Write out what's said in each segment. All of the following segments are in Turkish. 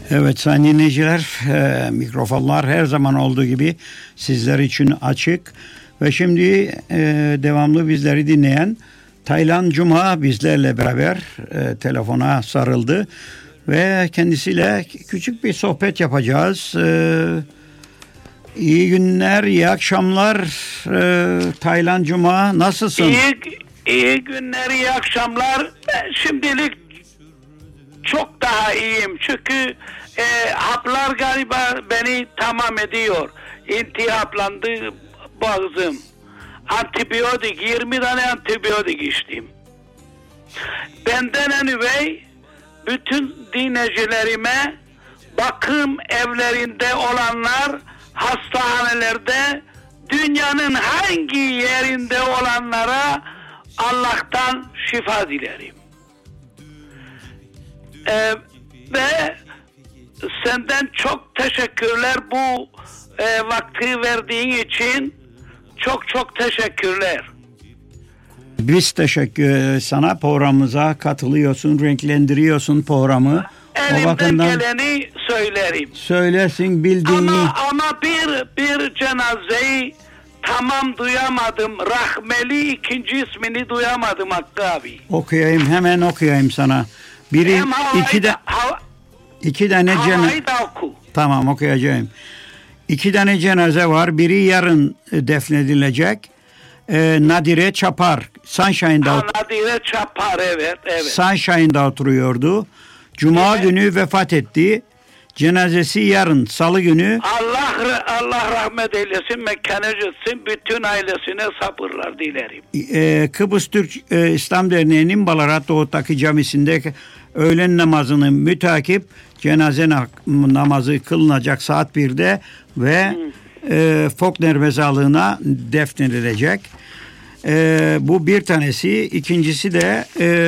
Evet sayın dinleyiciler, mikrofonlar her zaman olduğu gibi sizler için açık. Ve şimdi devamlı bizleri dinleyen Taylan Cuma bizlerle beraber telefona sarıldı. Ve kendisiyle küçük bir sohbet yapacağız. İyi günler, iyi akşamlar Taylan Cuma, nasılsın? İyi günler, iyi akşamlar. Ben şimdilik çok daha iyiyim. Çünkü haplar galiba beni tamam ediyor. İltihaplandı boğazım. Antibiyotik, 20 tane antibiyotik içtim. Benden anyway bütün dinleyicilerime, bakım evlerinde olanlar, hastanelerde, dünyanın hangi yerinde olanlara Allah'tan şifa dilerim. Ve senden çok teşekkürler bu vakti verdiğin için. Çok teşekkürler. Biz teşekkür sana, programımıza katılıyorsun, renklendiriyorsun programı. Elimden geleni söylerim. Söylesin bildiğini. Ama bir cenazeyi tamam duyamadım. Rahmeli ikinci ismini duyamadım Hakkı abi. Okuyayım, hemen okuyayım sana. Biri iki tane cenaze. Tamam, okuyacağım. 2 tane cenaze var. Biri yarın defnedilecek. Nadire Çapar. Nadire Çapar, evet. Sunshine'da oturuyordu. Cuma günü vefat etti. Cenazesi yarın Salı günü. Allah rahmet eylesin, mekanı etsin, bütün ailesine sabırlar dilerim. Kıbrıs Türk İslam Derneği'nin Ballarat Doğu'daki camisinde öğlen namazını mütakip cenaze namazı kılınacak saat 1'de ve Faulkner mezarlığına defnedilecek. Bu bir tanesi. İkincisi de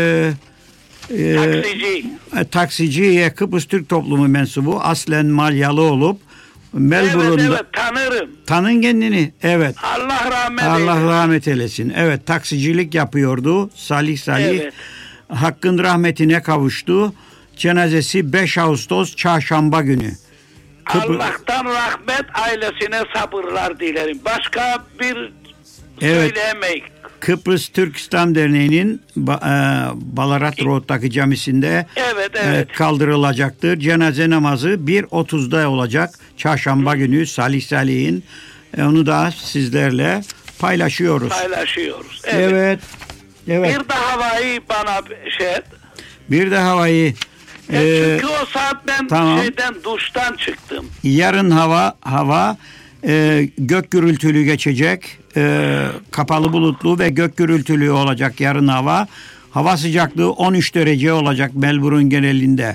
taksici Kıbrıs Türk toplumu mensubu, aslen Malyalı olup Melbourne'da. Evet, tanırım. Tanın kendini. Evet. Allah rahmet eylesin. Evet, taksicilik yapıyordu. Salih. Evet. Hakkın rahmetine kavuştu. Cenazesi 5 Ağustos Çarşamba günü. Allah'tan rahmet, ailesine sabırlar dilerim. Başka bir söyleyemeyiz. Kıbrıs Türk İslam Derneği'nin Ballarat Road'daki camisinde kaldırılacaktır. Cenaze namazı 1.30'da olacak. Çarşamba günü Salih'in. Onu da sizlerle paylaşıyoruz. Evet. Bir de havayı bana Bir de havayı. Çünkü o saat ben duştan çıktım. Yarın hava gök gürültülü geçecek. Kapalı bulutlu ve gök gürültülü olacak yarın hava. Hava sıcaklığı 13 derece olacak Melbourne genelinde.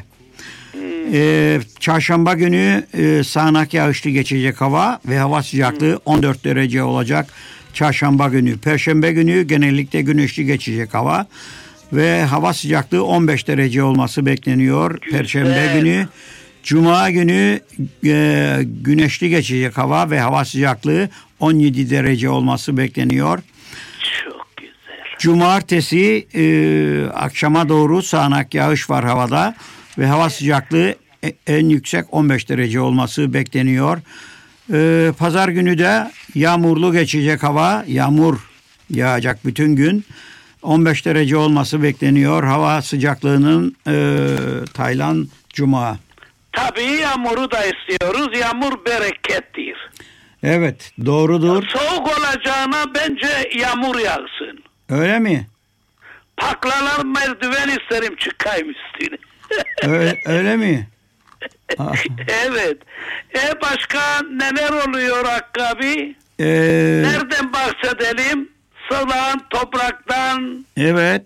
Çarşamba günü sağanak yağışlı geçecek hava ve hava sıcaklığı 14 derece olacak çarşamba günü. Perşembe günü genellikle güneşli geçecek hava ve hava sıcaklığı 15 derece olması bekleniyor. Perşembe günü. Cuma günü güneşli geçecek hava ve hava sıcaklığı 17 derece olması bekleniyor. Çok güzel. Cumartesi akşama doğru sağanak yağış var havada ve hava sıcaklığı en yüksek 15 derece olması bekleniyor. Pazar günü de yağmurlu geçecek hava, yağmur yağacak bütün gün. 15 derece olması bekleniyor. Hava sıcaklığının Taylan Cuma. Tabii yağmuru da istiyoruz. Yağmur berekettir. Evet, doğrudur. Soğuk olacağına bence yağmur yağsın. Öyle mi? Paklalar merdiven isterim çıkayım üstüne. Öyle mi? Evet. Başka neler oluyor Hakkı abi? Nereden bahsedelim? Sudan, topraktan. Evet.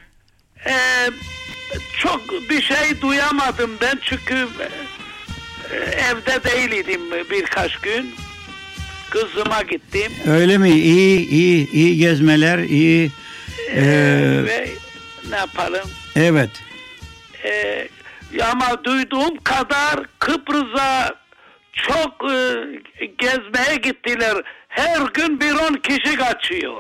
Çok bir şey duyamadım ben çünkü evde değildim birkaç gün. Kızıma gittim. Öyle mi? İyi gezmeler, iyi. Ve ne yapalım? Evet. Ama duyduğum kadar Kıbrıs'a çok gezmeye gittiler. Her gün 10 kişi kaçıyor.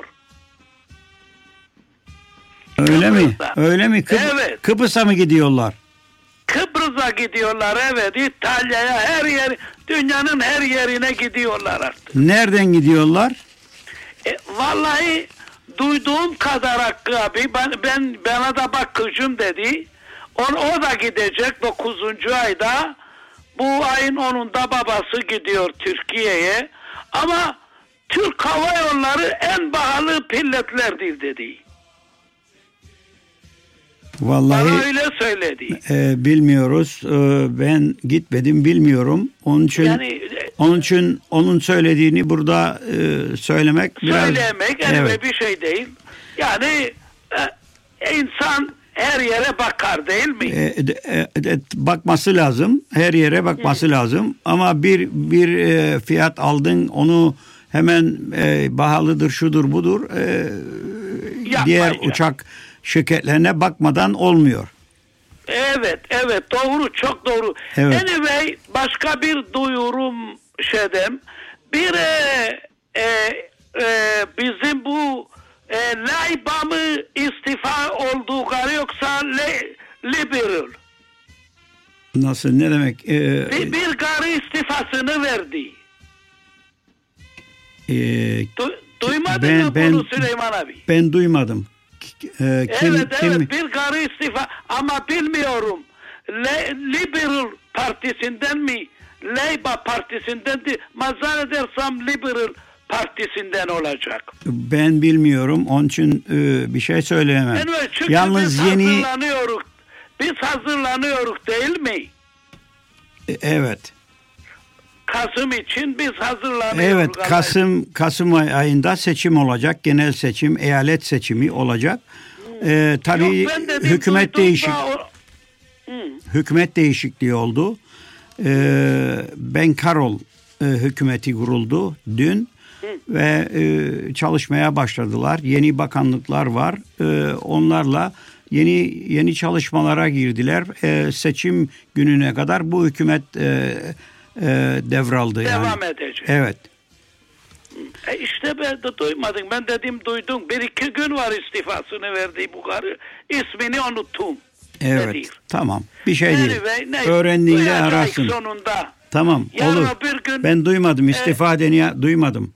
Öyle mi? Evet. Kıbrıs'a mı gidiyorlar? Kıbrıs Kıbrıs'a gidiyorlar, evet, İtalya'ya, her yer, dünyanın her yerine gidiyorlar artık. Nereden gidiyorlar? Vallahi duyduğum kadar Hakkı abi, bana da bak kızım dedi. O da gidecek 9. ayda. Bu ayın 10'unda babası gidiyor Türkiye'ye. Ama Türk Hava Yolları en pahalı pilotlerdir dedi. Vallahi bana öyle söyledi. Bilmiyoruz. Ben gitmedim, bilmiyorum. Onun için onun söylediğini burada söylemek biraz evet. Bir şey değil. Yani insan her yere bakar, değil mi? Bakması lazım. Her yere bakması lazım. Ama bir fiyat aldın, onu hemen pahalıdır, şudur budur. Diğer uçak şirketlerine bakmadan olmuyor. Evet, doğru, çok doğru. Evet. Anyway, başka bir duyurum bir bizim bu Labour mı istifa olduğu karı, yoksa Liberal? Nasıl, ne demek? Bir karı istifasını verdi. Duymadın mı bunu Süleyman abi? Ben duymadım. Evet, bir karı istifa, ama bilmiyorum Liberal Partisi'nden mi, Labour Partisi'nden mi, mazar edersem Liberal Partisi'nden olacak. Ben bilmiyorum, onun için bir şey söyleyemem. Evet, çünkü yalnız biz hazırlanıyoruz değil mi? Evet. Kasım için biz hazırlanıyoruz. Evet, Kasım ayında seçim olacak. Genel seçim, eyalet seçimi olacak. Tabii hükümet değişikliği oldu. Ben Carroll hükümeti kuruldu dün ve çalışmaya başladılar. Yeni bakanlıklar var. Onlarla yeni çalışmalara girdiler. Seçim gününe kadar bu hükümet devraldı. Devam edecek. Evet. İşte ben de duymadım. Ben dedim duydum. 1-2 gün var istifasını verdiği bu karı. İsmini unuttum. Evet. Nedir? Tamam. Bir şey değil. Öğrendiğinde ararsın. Sonunda. Tamam. Yarın olur. Bir gün, ben duymadım. İstifa duymadım.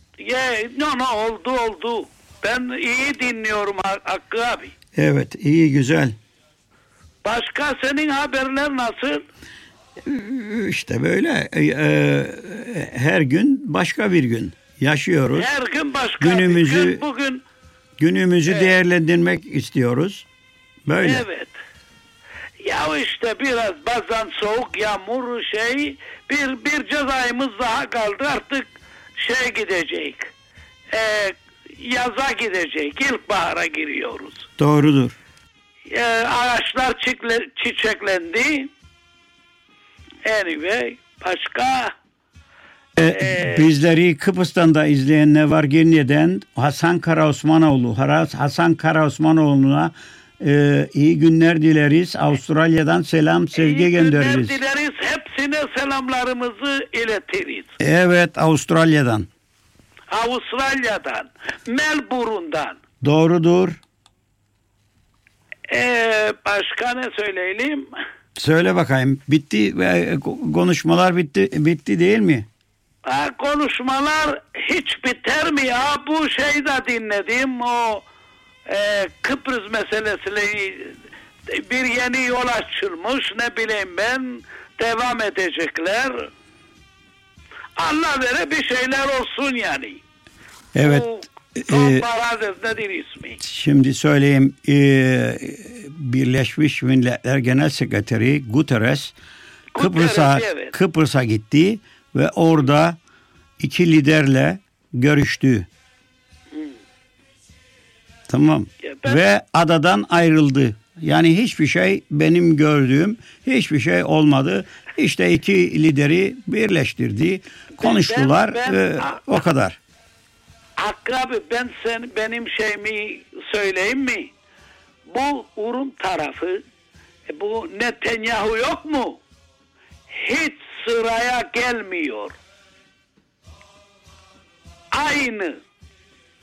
Oldu. Ben iyi dinliyorum Hakkı abi. Evet. İyi, güzel. Başka senin haberler nasıl? İşte böyle her gün başka bir gün yaşıyoruz. Her gün başka bir gün. Günümüzü değerlendirmek istiyoruz. Böyle. Evet. Ya işte biraz bazen soğuk, yağmur bir cezayımız daha kaldı, artık gidecek. Yaza gidecek. İlkbahara giriyoruz. Doğrudur. Ağaçlar çiçeklendi. Anyway, başka bizleri Kıbrıs'tan da izleyenler var. Girne'den Hasan Karaosmanoğlu'na iyi günler dileriz. Avustralya'dan selam, sevgi göndeririz. İyi günler dileriz. Hepsine selamlarımızı iletiriz. Evet, Avustralya'dan. Melbourne'dan. Doğrudur. Başka ne söyleyelim? Söyle bakayım. Bitti. Konuşmalar bitti değil mi? Konuşmalar hiç biter mi ya? Bu de dinledim. O Kıbrıs meselesiyle bir yeni yol açılmış. Ne bileyim ben. Devam edecekler. Allah vere bir şeyler olsun yani. Evet. Nedir ismi? Şimdi söyleyeyim. Birleşmiş Milletler Genel Sekreteri Guterres Kıbrıs'a gitti ve orada 2 liderle görüştü. Tamam. Ve adadan ayrıldı. Yani hiçbir şey, benim gördüğüm hiçbir şey olmadı. İşte 2 lideri birleştirdi. Konuştular. O kadar. Hakkı abi, benim şeyimi söyleyeyim mi? Bu Rum tarafı, bu Netanyahu yok mu? Hiç sıraya gelmiyor. Aynı.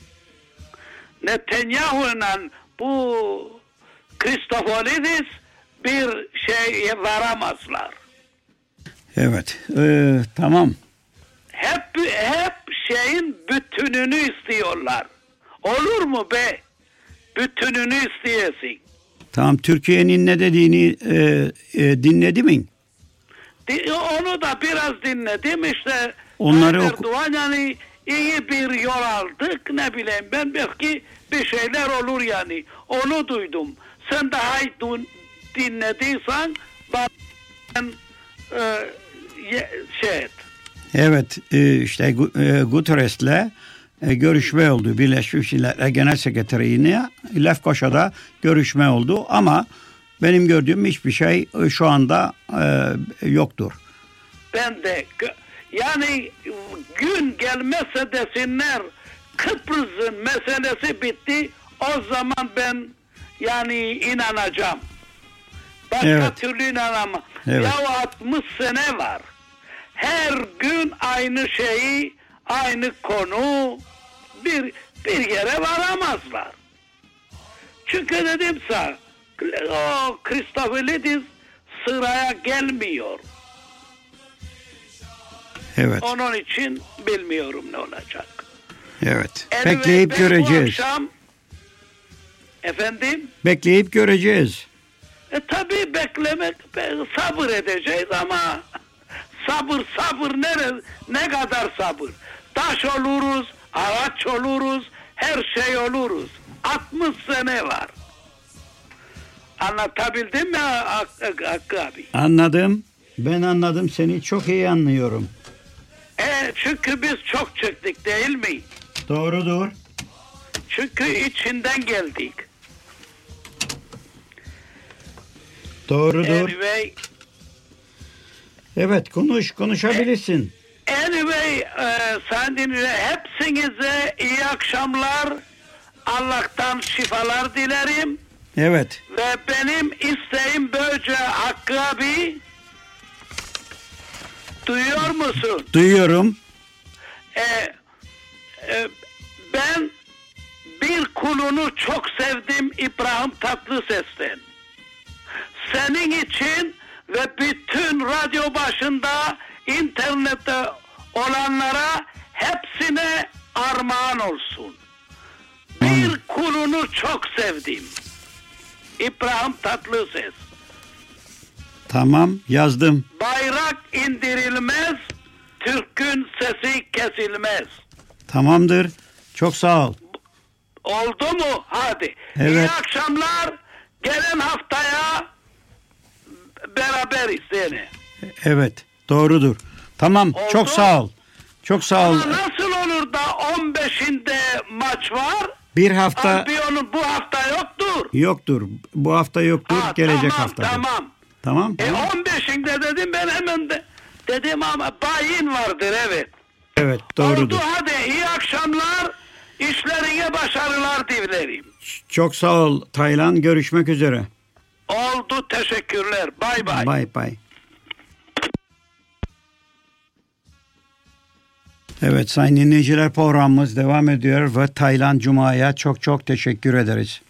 Netanyahu'yla bu Christofolidis bir şey varamazlar. Evet. Tamam. Hep şeyin bütününü istiyorlar. Olur mu be? Bütününü isteyesin. Tamam. Türkiye'nin ne dediğini dinledi mi? Onu da biraz dinledim işte. Onları Erdoğan yani iyi bir yol aldık, ne bileyim ben, belki bir şeyler olur yani. Onu duydum. Sen daha iyi dinlediysen ben şey et. Evet, işte Guterres'le görüşme oldu. Birleşmiş Milletler Genel Sekreteriyle Lefkoşa'da görüşme oldu ama benim gördüğüm hiçbir şey şu anda yoktur. Ben de yani gün gelmezse desinler Kıbrıs'ın meselesi bitti, o zaman ben yani inanacağım. Başka türlü inanamam. Evet. Ya 60 sene var. Her gün aynı şeyi, aynı konu, bir yere varamazlar. Çünkü dedim sana, o Christofelidis sıraya gelmiyor. Evet. Onun için bilmiyorum ne olacak. Evet. Bekleyip göreceğiz. Efendim? Bekleyip göreceğiz. Tabii beklemek, sabır edeceğiz ama sabır ne kadar sabır. Taş oluruz, ağaç oluruz, her şey oluruz. 60 sene var. Anlatabildim mi Hakkı abi? Anladım. Ben anladım, seni çok iyi anlıyorum. Çünkü biz çok çıktık değil mi? Doğrudur. Çünkü içinden geldik. Doğrudur. Anyway, Evet, konuşabilirsin. Anyway, sen dinle. Hepsinize iyi akşamlar. Allah'tan şifalar dilerim. Evet. Ve benim isteğim böylece Hakkı abi. Duyuyor musun? Duyuyorum. Ben bir kulunu çok sevdim, İbrahim Tatlıses'ten. Senin için ve bütün radyo başında, internette olanlara hepsine armağan olsun. Bir kulunu çok sevdim. İbrahim Tatlıses. Tamam, yazdım. Bayrak indirilmez, Türk'ün sesi kesilmez. Tamamdır. Çok sağ ol. Oldu mu? Hadi. Evet. İyi akşamlar. Gelen haftaya beraberiz seni. Evet, doğrudur. Tamam, Oldu. çok sağ ol. Çok sağ ol. Ama nasıl olur da 15'inde maç var? Bir hafta Albion'un bu hafta yoktur. yoktur. Bu hafta yoktur. Gelecek hafta. Tamam. Tamam. 15'inde dedim ben, hemen de dedim ama bayin vardır, evet. Evet, doğrudur. Oldu, hadi iyi akşamlar. İşlerine başarılar dilerim. Çok sağ ol Taylan. Görüşmek üzere. Oldu, teşekkürler. Bay bay. Bay bay. Evet sayın dinleyiciler, programımız devam ediyor ve Taylan Cuma'ya çok teşekkür ederiz.